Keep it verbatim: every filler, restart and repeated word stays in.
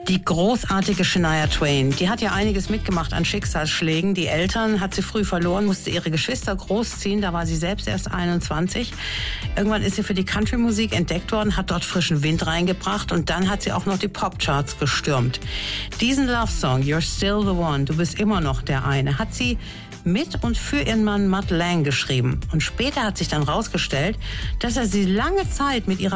Die großartige Shania Twain, die hat ja einiges mitgemacht an Schicksalsschlägen. Die Eltern hat sie früh verloren, musste ihre Geschwister großziehen, da war sie selbst erst einundzwanzig. Irgendwann ist sie für die Country-Musik entdeckt worden, hat dort frischen Wind reingebracht und dann hat sie auch noch die Popcharts gestürmt. Diesen Love-Song, You're Still the One, du bist immer noch der eine, hat sie mit und für ihren Mann Mutt Lange geschrieben. Und später hat sich dann rausgestellt, dass er sie lange Zeit mit ihrer